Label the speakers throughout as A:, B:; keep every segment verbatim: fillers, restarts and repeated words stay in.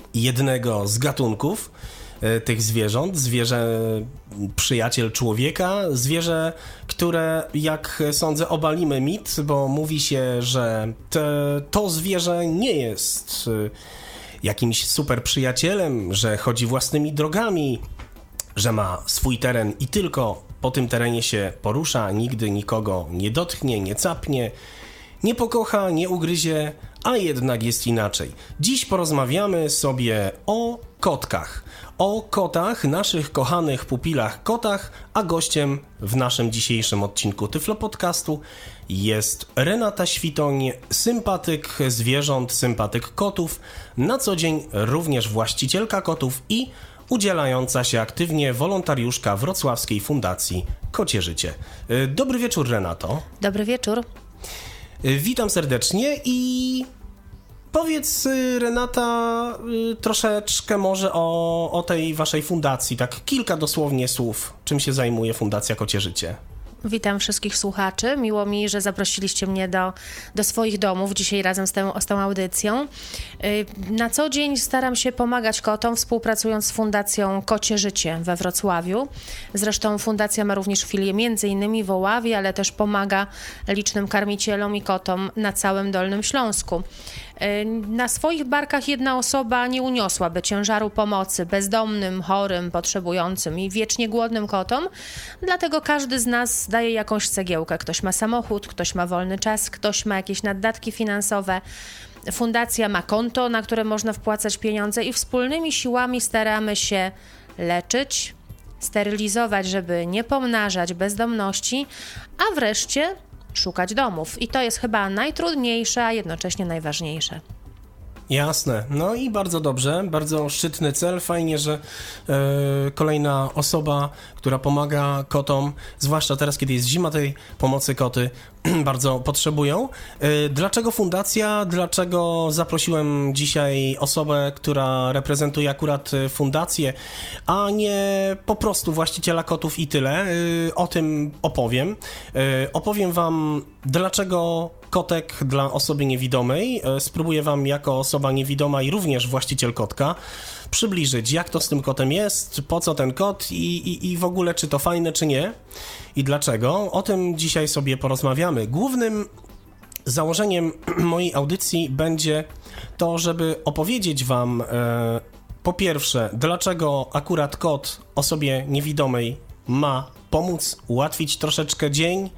A: jednego z gatunków tych zwierząt, zwierzę przyjaciel człowieka, zwierzę, które, jak sądzę, obalimy mit, bo mówi się, że te, to zwierzę nie jest jakimś super przyjacielem, że chodzi własnymi drogami, że ma swój teren i tylko po tym terenie się porusza, nigdy nikogo nie dotknie, nie capnie, nie pokocha, nie ugryzie, a jednak jest inaczej. Dziś porozmawiamy sobie o kotkach. O kotach, naszych kochanych pupilach kotach, a gościem w naszym dzisiejszym odcinku Tyflo Podcastu jest Renata Świtoń, sympatyk zwierząt, sympatyk kotów, na co dzień również właścicielka kotów i udzielająca się aktywnie wolontariuszka Wrocławskiej Fundacji Kocie Życie. Dobry wieczór, Renato.
B: Dobry wieczór.
A: Witam serdecznie i powiedz, Renata, troszeczkę może o, o tej waszej fundacji, tak kilka dosłownie słów, czym się zajmuje Fundacja Kocie Życie.
B: Witam wszystkich słuchaczy. Miło mi, że zaprosiliście mnie do, do swoich domów dzisiaj razem z tą, z tą audycją. Na co dzień staram się pomagać kotom, współpracując z Fundacją Kocie Życie we Wrocławiu. Zresztą fundacja ma również filię między innymi w Oławie, ale też pomaga licznym karmicielom i kotom na całym Dolnym Śląsku. Na swoich barkach jedna osoba nie uniosłaby ciężaru pomocy bezdomnym, chorym, potrzebującym i wiecznie głodnym kotom, dlatego każdy z nas daje jakąś cegiełkę. Ktoś ma samochód, ktoś ma wolny czas, ktoś ma jakieś naddatki finansowe. Fundacja ma konto, na które można wpłacać pieniądze i wspólnymi siłami staramy się leczyć, sterylizować, żeby nie pomnażać bezdomności, a wreszcie szukać domów. I to jest chyba najtrudniejsze, a jednocześnie najważniejsze.
A: Jasne. No i bardzo dobrze, bardzo szczytny cel. Fajnie, że e, kolejna osoba, która pomaga kotom, zwłaszcza teraz, kiedy jest zima, tej pomocy koty bardzo potrzebują. E, dlaczego fundacja? Dlaczego zaprosiłem dzisiaj osobę, która reprezentuje akurat fundację, a nie po prostu właściciela kotów i tyle? E, o tym opowiem. E, opowiem wam, dlaczego kotek dla osoby niewidomej. Spróbuję wam jako osoba niewidoma i również właściciel kotka przybliżyć, jak to z tym kotem jest, po co ten kot i, i, i w ogóle czy to fajne, czy nie i dlaczego. O tym dzisiaj sobie porozmawiamy. Głównym założeniem mojej audycji będzie to, żeby opowiedzieć wam e, po pierwsze, dlaczego akurat kot osobie niewidomej ma pomóc, ułatwić troszeczkę dzień,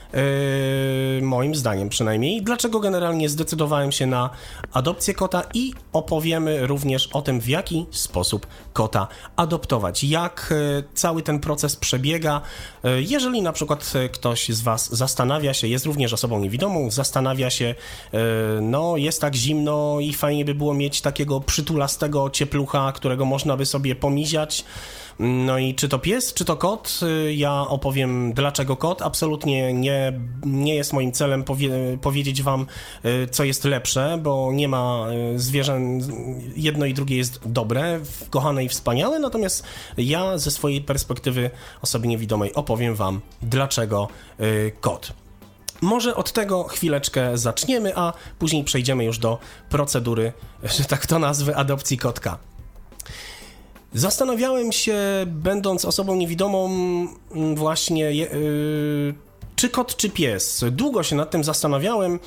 A: Yy, moim zdaniem przynajmniej. Dlaczego generalnie zdecydowałem się na adopcję kota i opowiemy również o tym, w jaki sposób kota adoptować, jak yy, cały ten proces przebiega. Yy, jeżeli na przykład ktoś z was zastanawia się, jest również osobą niewidomą, zastanawia się, yy, no jest tak zimno i fajnie by było mieć takiego przytulastego cieplucha, którego można by sobie pomiziać. No i czy to pies, czy to kot? Ja opowiem, dlaczego kot. Absolutnie nie, nie jest moim celem powie, powiedzieć wam, co jest lepsze, bo nie ma zwierzę, jedno i drugie jest dobre, kochane i wspaniałe, natomiast ja ze swojej perspektywy osoby niewidomej opowiem wam, dlaczego kot. Może od tego chwileczkę zaczniemy, a później przejdziemy już do procedury, że tak to nazwę, adopcji kotka. Zastanawiałem się, będąc osobą niewidomą, właśnie yy, czy kot, czy pies. Długo się nad tym zastanawiałem.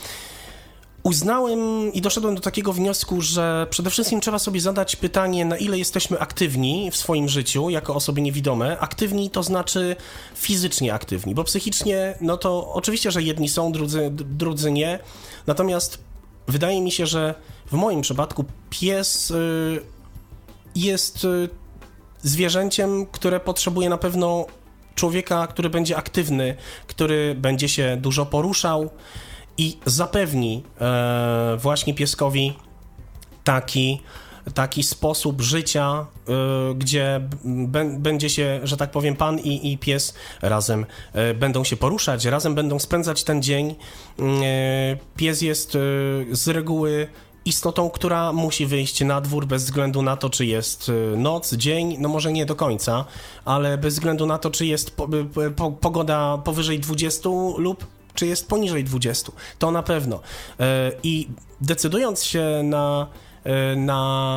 A: Uznałem i doszedłem do takiego wniosku, że przede wszystkim trzeba sobie zadać pytanie, na ile jesteśmy aktywni w swoim życiu jako osoby niewidome. Aktywni to znaczy fizycznie aktywni, bo psychicznie, no to oczywiście, że jedni są, drudzy, drudzy nie. Natomiast wydaje mi się, że w moim przypadku pies Yy, jest zwierzęciem, które potrzebuje na pewno człowieka, który będzie aktywny, który będzie się dużo poruszał i zapewni e, właśnie pieskowi taki, taki sposób życia, y, gdzie b- będzie się, że tak powiem, pan i, i pies razem y, będą się poruszać, razem będą spędzać ten dzień. Y, pies jest y, z reguły istotą, która musi wyjść na dwór bez względu na to, czy jest noc, dzień, no może nie do końca, ale bez względu na to, czy jest po, po, pogoda powyżej dwudziestu lub czy jest poniżej dwudziestu. To na pewno. I decydując się na, na